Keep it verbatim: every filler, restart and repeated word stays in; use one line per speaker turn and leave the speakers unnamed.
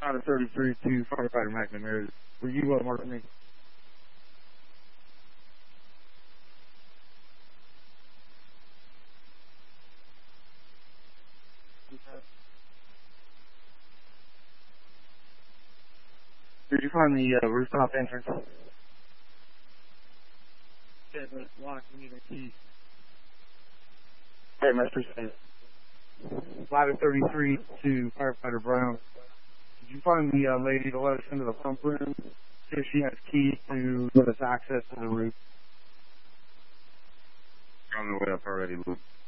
Ladder thirty-three to firefighter McNamara. Were you uh, marking me? Did you find the uh, rooftop entrance? Yeah, but it's locked. We need a key. Hey, Mister Saint. Ladder thirty-three to firefighter Brown. Did you find the uh, lady to let us into the pump room? See if she has keys to give us access to the roof.
On the way up already, Luke.